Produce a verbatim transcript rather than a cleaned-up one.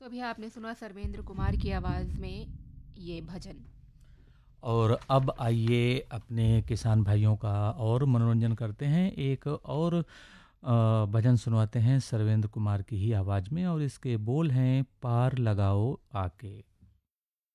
तो अभी आपने सुना सर्वेंद्र कुमार की आवाज़ में ये भजन। और अब आइए अपने किसान भाइयों का और मनोरंजन करते हैं, एक और अ, भजन सुनवाते हैं सर्वेंद्र कुमार की ही आवाज़ में, और इसके बोल हैं पार लगाओ आके।